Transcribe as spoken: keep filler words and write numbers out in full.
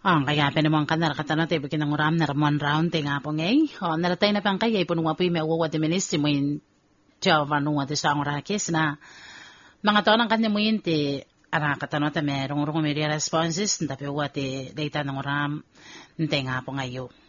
Oh, kaya pinamang ka narakatano tayo bikin ng uram na ramon round tayo nga po ngay. Oh, naratay na pang kaya ipunong wapoy may uwa di ministry mo yung Java nung wati sa ang rakis na mga taon ang kanya mo yun ti arakatano tayo merong rong may responses tapi wati data ng uram tayo nga po ngayon.